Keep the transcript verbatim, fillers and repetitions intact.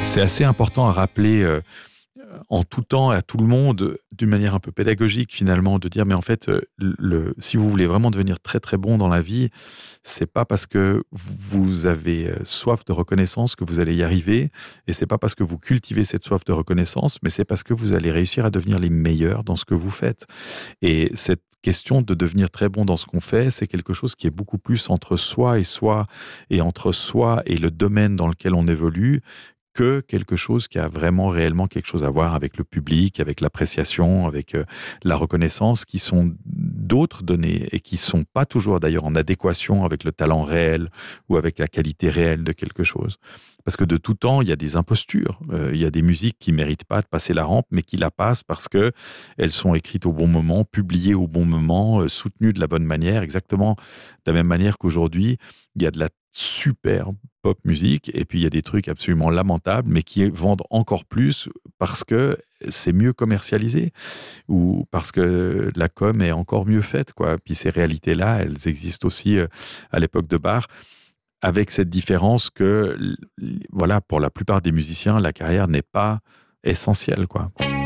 C'est assez important à rappeler euh, en tout temps à tout le monde, d'une manière un peu pédagogique finalement, de dire mais en fait, euh, le, si vous voulez vraiment devenir très très bon dans la vie, c'est pas parce que vous avez euh, soif de reconnaissance que vous allez y arriver, et c'est pas parce que vous cultivez cette soif de reconnaissance, mais c'est parce que vous allez réussir à devenir les meilleurs dans ce que vous faites. Et cette question de devenir très bon dans ce qu'on fait, c'est quelque chose qui est beaucoup plus entre soi et soi, et entre soi et le domaine dans lequel on évolue, que quelque chose qui a vraiment réellement quelque chose à voir avec le public, avec l'appréciation, avec euh, la reconnaissance, qui sont d'autres données et qui sont pas toujours d'ailleurs en adéquation avec le talent réel ou avec la qualité réelle de quelque chose. Parce que de tout temps, il y a des impostures. Euh, il y a des musiques qui méritent pas de passer la rampe, mais qui la passent parce que elles sont écrites au bon moment, publiées au bon moment, euh, soutenues de la bonne manière, exactement de la même manière qu'aujourd'hui, il y a de la super pop musique, et puis il y a des trucs absolument lamentables, mais qui vendent encore plus parce que c'est mieux commercialisé, ou parce que la com est encore mieux faite, quoi. Puis ces réalités-là, elles existent aussi euh, à l'époque de Bach, avec cette différence que, voilà, pour la plupart des musiciens, la carrière n'est pas essentielle, quoi.